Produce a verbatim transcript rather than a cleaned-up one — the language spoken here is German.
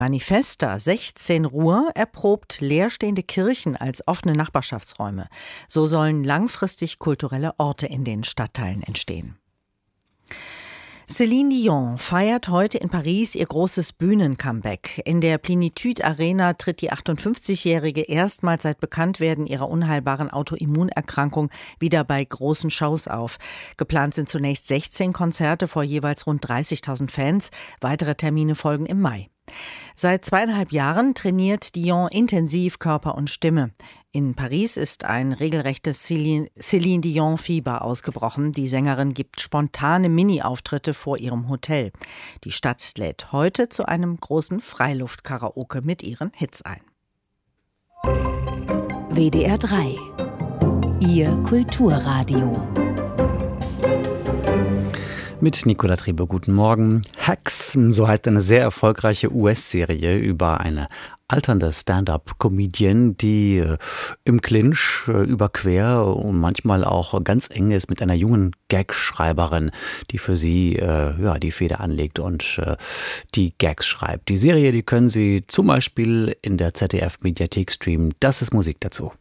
Manifesta sechzehn Ruhr erprobt leerstehende Kirchen als offene Nachbarschaftsräume. So sollen langfristig kulturelle Orte in den Stadtteilen entstehen. Céline Dion feiert heute in Paris ihr großes Bühnen-Comeback. In der Plenitude Arena tritt die achtundfünfzigjährige erstmals seit Bekanntwerden ihrer unheilbaren Autoimmunerkrankung wieder bei großen Shows auf. Geplant sind zunächst sechzehn Konzerte vor jeweils rund dreißigtausend Fans. Weitere Termine folgen im Mai. Seit zweieinhalb Jahren trainiert Dion intensiv Körper und Stimme. In Paris ist ein regelrechtes Céline Dion-Fieber ausgebrochen. Die Sängerin gibt spontane Mini-Auftritte vor ihrem Hotel. Die Stadt lädt heute zu einem großen Freiluft-Karaoke mit ihren Hits ein. W D R drei. Ihr Kulturradio. Mit Nicola Triebe, guten Morgen. Hacks, so heißt eine sehr erfolgreiche U S-Serie über eine alternde Stand-up-Comedian, die äh, im Clinch äh, überquer und manchmal auch ganz eng ist mit einer jungen Gagschreiberin, die für sie äh, ja, die Feder anlegt und äh, die Gags schreibt. Die Serie, die können Sie zum Beispiel in der Z D F-Mediathek streamen. Das ist Musik dazu.